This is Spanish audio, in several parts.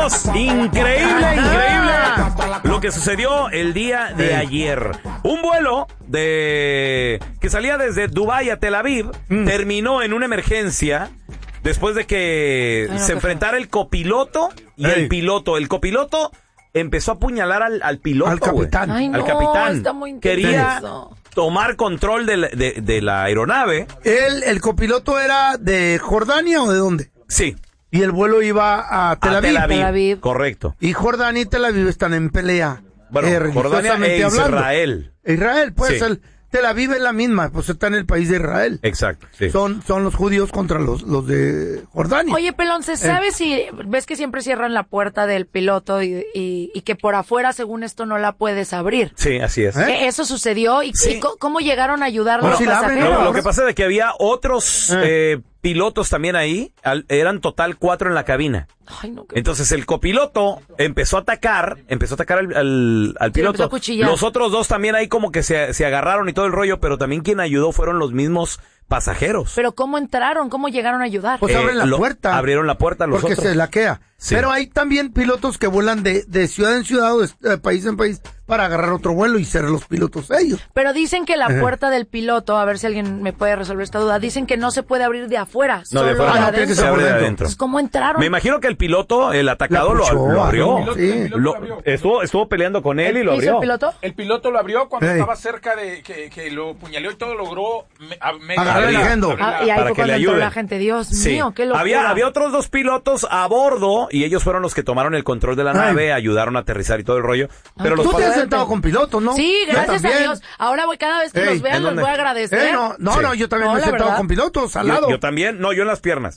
Amigos, increíble lo que sucedió el día de ayer. Un vuelo que salía desde Dubái a Tel Aviv terminó en una emergencia después de que se enfrentara el copiloto y el piloto. El copiloto empezó a apuñalar al piloto, al capitán. Ay, no, al capitán. está muy Quería intenso. tomar control de la aeronave. ¿El copiloto era de Jordania o de dónde? Sí. Y el vuelo iba a Tel Aviv. Tel Aviv. Correcto. Y Jordania y Tel Aviv están en pelea. Bueno, Jordania e Israel. Israel, pues Sí. Tel Aviv es la misma, pues está en el país de Israel. Exacto. Sí. Son los judíos contra los de Jordania. Oye, Pelón, ¿se sabe si ves que siempre cierran la puerta del piloto y que por afuera, según esto, no la puedes abrir? Sí, así es. ¿Eso sucedió? ¿Y Sí. cómo llegaron a ayudar Bueno, los si la abren, pasajeros? Lo que pasa es que había otros pilotos también ahí. Eran total 4 en la cabina. Ay, no, qué... Entonces el copiloto empezó a atacar al empezó piloto. a cuchillar. Los otros dos también ahí como que se agarraron y todo el rollo, pero también quien ayudó fueron los mismos pasajeros. Pero ¿cómo entraron? ¿Cómo llegaron a ayudar? Pues abren la puerta. Abrieron la puerta los porque otros. se laquea. Sí. Pero hay también pilotos que vuelan de ciudad en ciudad o de país en país para agarrar otro vuelo y ser los pilotos ellos. Pero dicen que la puerta del piloto, a ver si alguien me puede resolver esta duda, dicen que no se puede abrir de afuera, No, solo de afuera de no, tiene que adentro. ser se por abre de dentro. adentro. Entonces, ¿cómo entraron? Me imagino que el piloto, el atacado, La puchó, lo abrió. ¿no? Sí. Estuvo peleando con él y lo ¿Qué hizo abrió. el piloto? El piloto lo abrió cuando Ey. estaba cerca de que lo puñaleó y todo, logró Agarrar el agendo. Y ahí para fue que le cuando entró ayuden. la gente. Dios Sí. mío, qué locura. Había otros 2 pilotos a bordo y ellos fueron los que tomaron el control de la nave, ayudaron a aterrizar y todo el rollo. Pero los Tú te has pasajeros- sentado con pilotos, ¿no? Sí, Yo gracias a también. Dios. Ahora cada vez que Ey, los vean ¿en los dónde? voy a agradecer. No, Sí. yo también No, me he la sentado verdad. con pilotos al lado. yo también, no, yo en las piernas.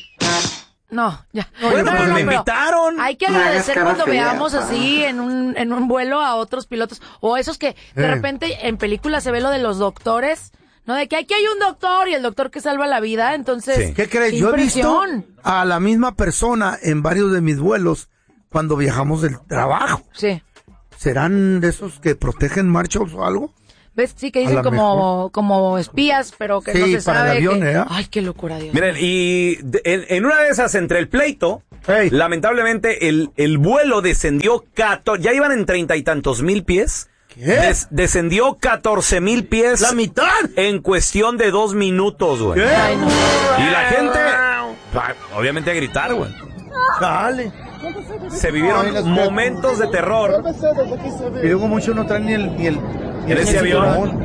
No, ya. Bueno, pues me pero invitaron. Hay que agradecer cuando veamos así en un vuelo a otros pilotos. O esos que de repente en películas se ve lo de los doctores. No, de que aquí hay un doctor y el doctor que salva la vida. Entonces, Sí. ¿Qué crees? Yo he visto impresión. a la misma persona en varios de mis vuelos cuando viajamos del trabajo. Sí. ¿Serán de esos que protegen marchos o algo? ¿Ves? Sí, que A dicen lo como espías, pero que Sí, no se para el sabe. avión, ¿eh? Ay, qué locura, Dios. Miren, y en una de esas, entre el pleito, Ey. lamentablemente el vuelo descendió, ya iban en 30 y tantos mil pies. ¿Qué? Descendió 14,000 pies. ¡La mitad! En cuestión de 2 minutos, güey. Ay, no. Y la gente, obviamente a gritar, güey. Dale. Se vivieron Ay, las momentos de terror Y luego muchos no traen ni el en ese avión.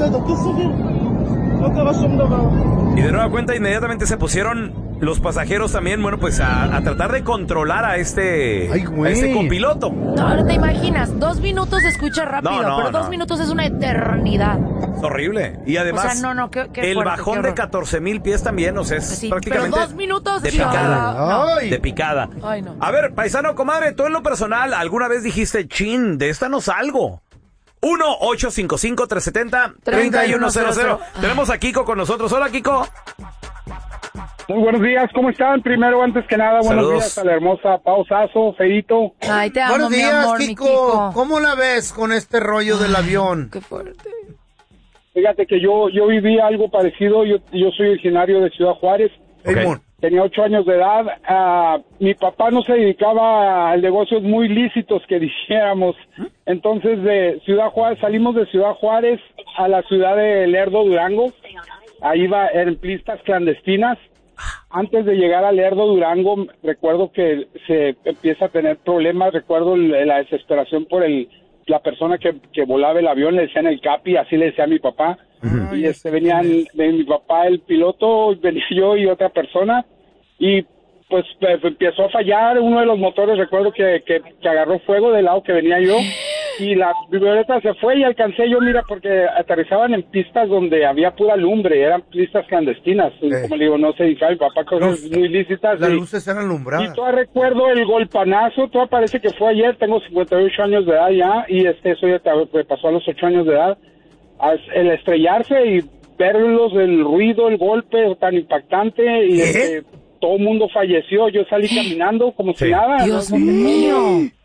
Y de nueva cuenta, inmediatamente se pusieron los pasajeros también, bueno, pues a tratar de controlar a Ay, güey. este copiloto. No, ahora te imaginas, 2 minutos se escucha rápido, No, pero no. 2 minutos es una eternidad. Es horrible. Y además, O sea, no, qué el fuerte, bajón qué de horror. 14,000 pies también, o sea, es Sí, prácticamente pero 2 minutos de ya. picada. No. Ay. De picada. Ay, no. A ver, paisano, comadre, tú en lo personal, ¿alguna vez dijiste, chin, de esta no salgo? 1-855-370-3100. Tenemos a Kiko con nosotros. Hola, Kiko. Muy buenos días, ¿cómo están? Primero, antes que nada, buenos Saludos. días a la hermosa Pausazo, Feito. Ay, te amo, Buenos mi días, amor, mi Kiko. ¿Cómo la ves con este rollo del avión? Qué fuerte. Fíjate que yo viví algo parecido, yo soy originario de Ciudad Juárez, Ey, Ok. mon. tenía 8 años de edad, mi papá no se dedicaba a negocios muy lícitos que dijéramos, entonces de Ciudad Juárez, salimos de Ciudad Juárez a la ciudad de Lerdo, Durango, ahí iba en pistas clandestinas. Antes de llegar a Lerdo, Durango, recuerdo que se empieza a tener problemas, recuerdo la desesperación por la persona que volaba el avión, le decían el capi, así le decía a mi papá, y venían de mi papá el piloto, venía yo y otra persona, y pues empezó a fallar uno de los motores, recuerdo que agarró fuego del lado que venía yo, y la avioneta se fue y alcancé yo, mira, porque aterrizaban en pistas donde había pura lumbre, eran pistas clandestinas, como le digo, no se dedicaba mi papá a cosas muy lícitas. Las y- luces eran alumbradas. y todavía recuerdo el golpanazo, todavía parece que fue ayer, tengo 58 años de edad ya, y eso ya me pasó a los 8 años de edad, el estrellarse y verlos, el ruido, el golpe tan impactante, y todo el mundo falleció, yo salí caminando como si nada. Dios ¿no? mío.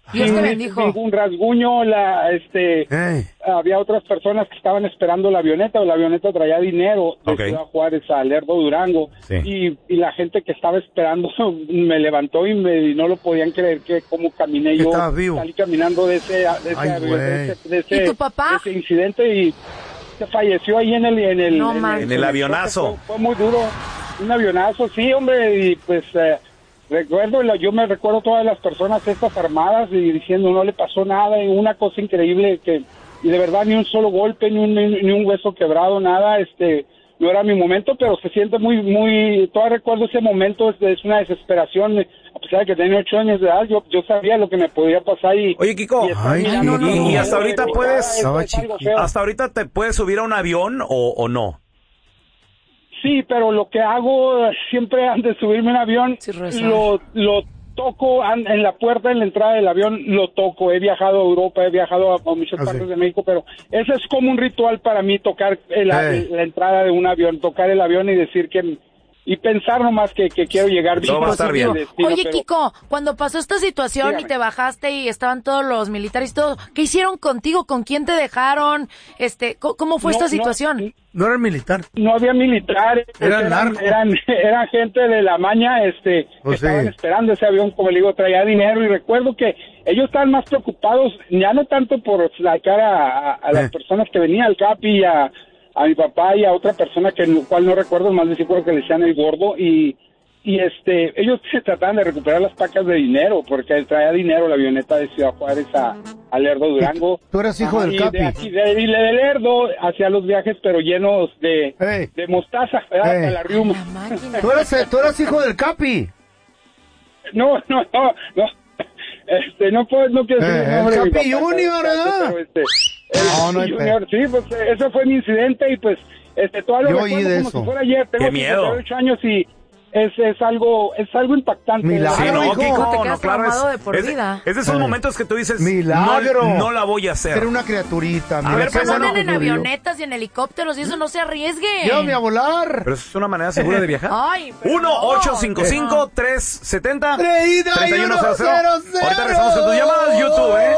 Dios te bendijo. Ningún rasguño, había otras personas que estaban esperando la avioneta traía dinero de Ciudad Juárez a Lerdo, Durango, y la gente que estaba esperando me levantó y no lo podían creer que cómo caminé yo, salí caminando de ese ¿Y tu papá? de ese incidente y se falleció ahí en el avionazo. Fue muy duro, un avionazo, sí, hombre, y pues yo me recuerdo todas las personas estas armadas y diciendo no le pasó nada, y una cosa increíble y de verdad ni un solo golpe, ni un hueso quebrado, nada, no era mi momento, pero se siente muy, todavía recuerdo ese momento, es una desesperación, a pesar de que tenía 8 años de edad, yo sabía lo que me podía pasar y... Oye, Kiko, y hasta ahorita hasta ahorita te puedes subir a un avión o no. Sí, pero lo que hago siempre antes de subirme a un avión, lo toco en la puerta, en la entrada del avión, lo toco. He viajado a Europa, he viajado a muchas partes de México, pero ese es como un ritual para mí, tocar la entrada de un avión, tocar el avión y decir y pensar nomás que quiero llegar bien. Todo va a estar bien. Oye, Kiko, cuando pasó esta situación y te bajaste y estaban todos los militares y todo, ¿qué hicieron contigo? ¿Con quién te dejaron? ¿Cómo fue esta situación? No era militar. No había militares. Eran gente de la maña, que estaban esperando ese avión, como le digo, traía dinero y recuerdo que ellos estaban más preocupados, ya no tanto por sacar a las personas que venían al CAPI y a mi papá y a otra persona cual no recuerdo, más de seguro que le decían el gordo y ellos se trataban de recuperar las pacas de dinero porque traía dinero la avioneta de Ciudad Juárez a Lerdo, Durango. Tú eras hijo del Capi. De Lerdo hacía los viajes pero llenos de mostaza, ¿verdad? La riuma. Tú eras hijo del Capi. No. No quiero decir el nombre de mi Capi Junior, ¿verdad? Junior, sí, pues eso fue mi incidente y pues todavía lo recuerdo como si fuera ayer. Tengo 58 años y es algo impactante. Milagro, sí, Kiko, te quedas claro, traumado de por vida. Es de esos momentos que tú dices, milagro. No la voy a hacer. Era una criaturita. A ver, pues andan en avionetas y en helicópteros y eso no se arriesgue. Llévame a volar. Pero eso es una manera segura de viajar. 1-855-370-3100. Ahorita regresamos con tus llamadas, YouTube,